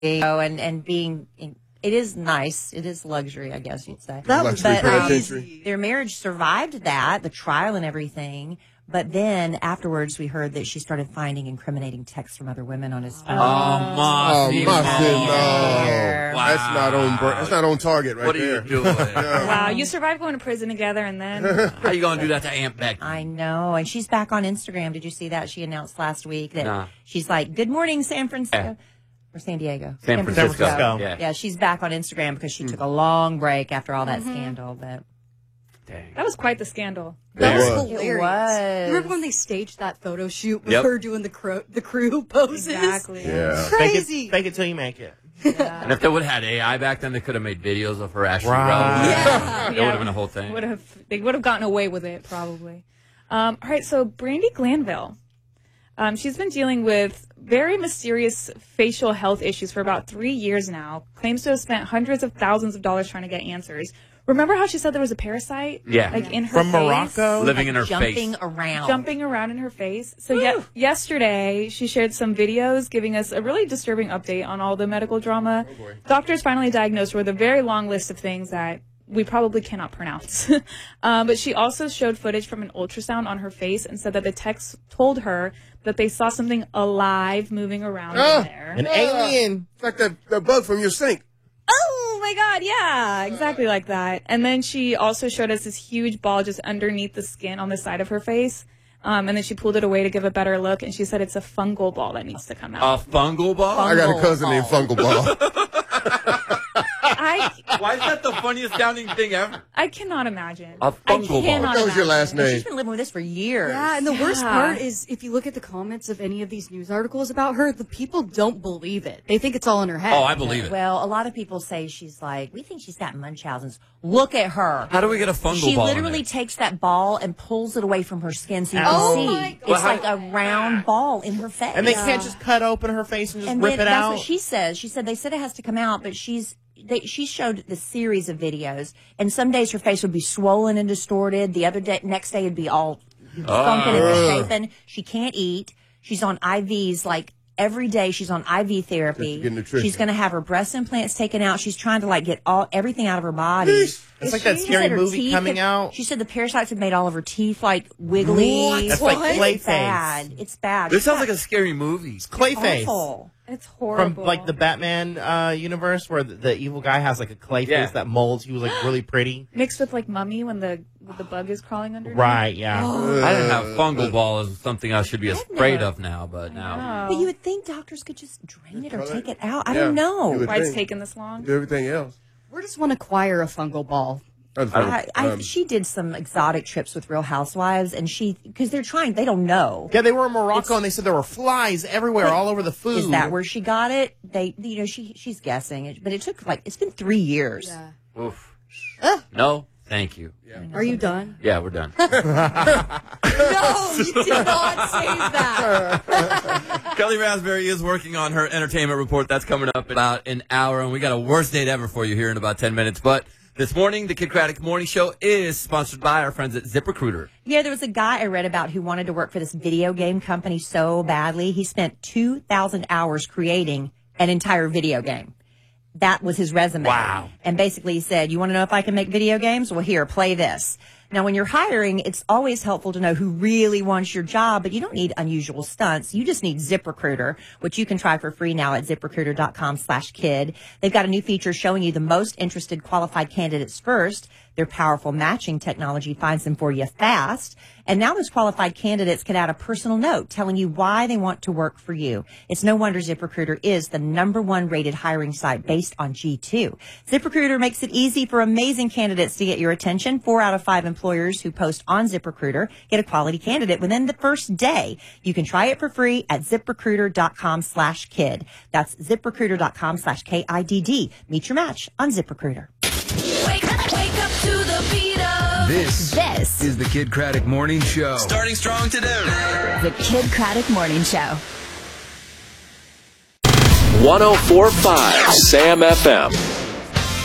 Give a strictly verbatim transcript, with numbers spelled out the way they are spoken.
and and being. In, It is nice. It is luxury, I guess you'd say. That was but, um, crazy. Their marriage survived that, the trial and everything. But then afterwards, we heard that she started finding incriminating texts from other women on his phone. Oh, Mossy. Oh, Mossy, no. Wow. That's not on. That's not on target, right What are there. you doing? Yeah. Wow, you survived going to prison together, and then How you gonna do that to Aunt Becky? I know. And she's back on Instagram. Did you see that? She announced last week that Nah. she's like, "Good morning, San Francisco." Yeah. Or San Diego. San Francisco. Yeah. Yeah. she's back on Instagram because she took a long break after all that Mm-hmm. scandal. But Dang. that was quite the scandal. That was It was. hilarious. It was. Remember when they staged that photo shoot with Yep. her doing the crew, the crew poses? Exactly. Yeah. Crazy. Fake it, fake it till you make it. And if they would have had A I back then, they could have made videos of her actually. Right. relevant. Yeah. It would have been a whole thing. Would have they would have gotten away with it probably. Um, all right, so Brandy Glanville, um, she's been dealing with very mysterious facial health issues for about three years now. Claims to have spent hundreds of thousands of dollars trying to get answers. Remember how she said there was a parasite? Yeah. like in her From face? Morocco? Living in her jumping face. around. Jumping around in her face. So ye- yesterday, she shared some videos giving us a really disturbing update on all the medical drama. Doctors finally diagnosed her with a very long list of things that we probably cannot pronounce. um, but she also showed footage from an ultrasound on her face and said that the techs told her that they saw something alive moving around Oh. in there. An alien. It's like that, that bug from your sink. Oh my God, yeah, exactly like that. And then she also showed us this huge ball just underneath the skin on the side of her face. Um, and then she pulled it away to give a better look, and she said it's a fungal ball that needs to come out. A fungal ball? I got a cousin named Fungal Ball. I Why is that the funniest sounding thing ever? I cannot imagine. A fungal ball. I cannot That was your last imagine. name. She's been living with this for years. Yeah, and the worst Yeah. part is if you look at the comments of any of these news articles about her, the people don't believe it. They think it's all in her head. Oh, I believe it. Well, a lot of people say she's like, we think she's got Munchausen's. Look at her. How do we get a fungal She ball in literally there? takes that ball and pulls it away from her skin so you can Oh see. my God. It's like a round ball in her face. And they can't just cut open her face and just And rip then it that's out. what she says. She said they said it has to come out, but she's they, she showed the series of videos, and some days her face would be swollen and distorted. The other day, next day, it'd be all sunken and misshapen. She can't eat. She's on I Vs like every day. She's on I V therapy. Just to get nutrition. She's going to have her breast implants taken out. She's trying to like get all everything out of her body. It's like that She scary said her movie teeth coming have- out. She said the parasites have made all of her teeth like wiggly. What? That's like It's Clayface. bad. It's bad. This sounds like a scary movie. Clayface. awful. It's From horrible. like the Batman uh, universe where the, the evil guy has like a clay Yeah. face that molds. He was like really pretty. mixed with like Mummy when the when the bug is crawling underneath. Right, yeah. I didn't have fungal ball as something I should be afraid of now, but now. But you would think doctors could just drain it or Just take pull it out. I Yeah, don't know. you would Why it's think. taking this long? Do everything else. Where does one acquire a fungal ball? That's I, I, um, she did some exotic trips with Real Housewives, and she because they're trying, they don't know. Yeah, they were in Morocco and they said there were flies everywhere, all over the food. Is that where she got it? They, you know, she she's guessing, it, but it took like it's been three years. Yeah. Oof. No, thank you. Are you done? Yeah, we're done. No, you did not save that. Kelly Raspberry is working on her entertainment report. That's coming up in about an hour, and we got a worst date ever for you here in about ten minutes. But this morning, the Kid Craddock Morning Show is sponsored by our friends at ZipRecruiter. Yeah, there was a guy I read about who wanted to work for this video game company so badly. He spent two thousand hours creating an entire video game. That was his resume. Wow. And basically he said, you want to know if I can make video games? Well, here, play this. Now, when you're hiring, it's always helpful to know who really wants your job, but you don't need unusual stunts. You just need ZipRecruiter, which you can try for free now at ZipRecruiter.com slash kid. They've got a new feature showing you the most interested qualified candidates first. Their powerful matching technology finds them for you fast. And now those qualified candidates can add a personal note telling you why they want to work for you. It's no wonder ZipRecruiter is the number one rated hiring site based on G two. ZipRecruiter makes it easy for amazing candidates to get your attention. Four out of five employers who post on ZipRecruiter get a quality candidate within the first day. You can try it for free at ZipRecruiter.com slash kid. That's ZipRecruiter.com slash K I D D. Meet your match on ZipRecruiter. Wake up, wake up to the beat of This, this. is the Kid Craddock Morning Show. Starting strong today. The Kid Craddock Morning Show. one oh four point five Sam F M.